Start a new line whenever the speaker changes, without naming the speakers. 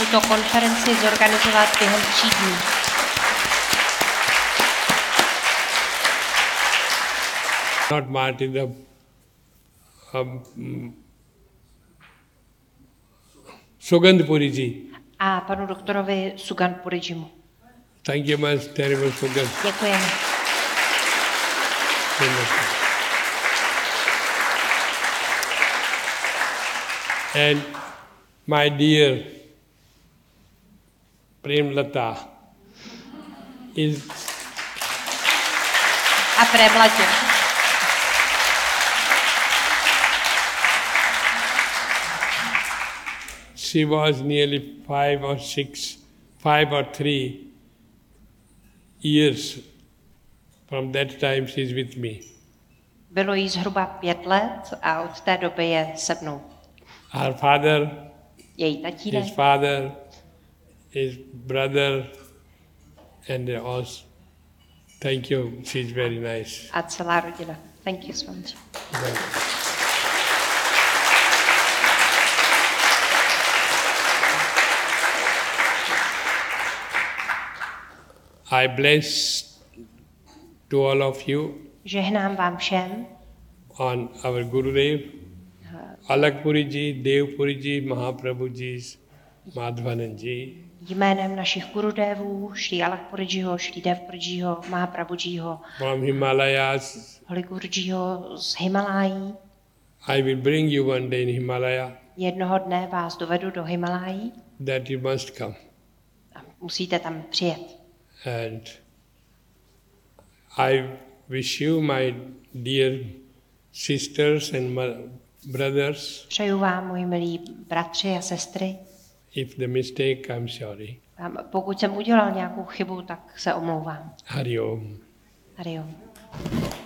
tuto konferenci zorganizovat během 3 dní.
Not Martin, the Sugandhpuri ji.
A panu doktorovi Sugandhpurijimu.
Thank you much, terrible Sugandh.
Děkujeme.
And my dear Premlata is
A Premlatě.
she was nearly 5 or 3 years. From that time she is with me.
Bylo jí zhruba 5 let a od té doby je se mnou.
Her father,
Její tatínek,
his father, his brother, and also. Thank you. She's very nice.
a celá rodina. Thank you so much.
I bless to all of you
Žehnám vám všem
on our Gurudev, Alakpuri ji, Devpuri ji, Mahaprabhu ji, Madhvanand ji.
jménem našich gurudevů, Šrí Alakpurijiho, Šrí Devpurijiho, Mahaprabhujiho,
From Himalayas,
Holy Gurujiho z Himalájí.
I will bring you one day in Himalaya
Jednoho dne vás dovedu do Himalájí
that you must come.
a musíte tam přijet.
And I wish you, my dear sisters and brothers,
Přeju vám, moji milí bratři a sestry.
if the mistake, I'm sorry.
A pokud jsem udělal nějakou chybu, tak se omlouvám.
Hari Om.
Hari Om.